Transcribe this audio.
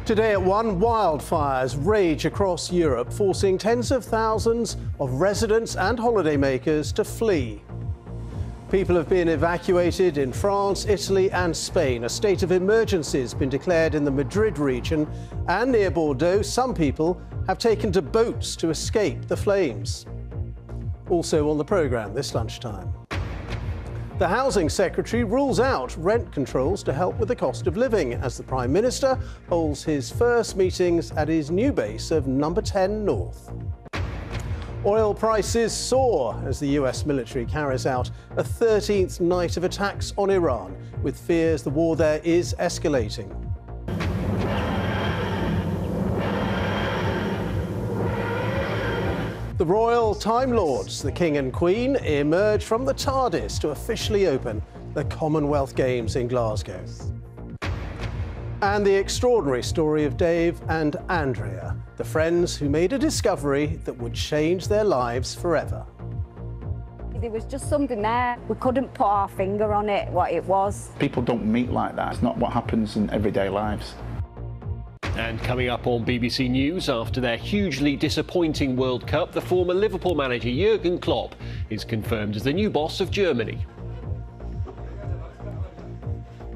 Today at 1, wildfires rage across Europe, forcing tens of thousands of residents and holidaymakers to flee. People have been evacuated in France, Italy and Spain. A state of emergency has been declared in the Madrid region, and near Bordeaux, some people have taken to boats to escape the flames. Also on the programme this lunchtime. The Housing Secretary rules out rent controls to help with the cost of living as the Prime Minister holds his first meetings at his new base of No. 10 North. Oil prices soar as the US military carries out a 13th night of attacks on Iran, with fears the war there is escalating. The royal Time Lords, the King and Queen, emerge from the TARDIS to officially open the Commonwealth Games in Glasgow. And the extraordinary story of Dave and Andrea, the friends who made a discovery that would change their lives forever. There was just something there. We couldn't put our finger on it, what it was. People don't meet like that. It's not what happens in everyday lives. And coming up on BBC News, after their hugely disappointing World Cup, the former Liverpool manager Jurgen Klopp is confirmed as the new boss of Germany.